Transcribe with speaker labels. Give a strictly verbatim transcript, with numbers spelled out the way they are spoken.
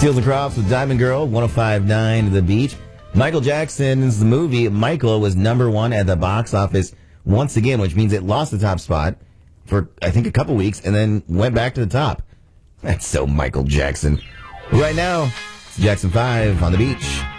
Speaker 1: Seals and Crofts with Diamond Girl, one oh five point nine The Beat. Michael Jackson's movie, Michael, was number one at the box office once again, which means it lost the top spot for, I think, a couple weeks and then went back to the top. That's so Michael Jackson. Right now, it's Jackson five on the beach.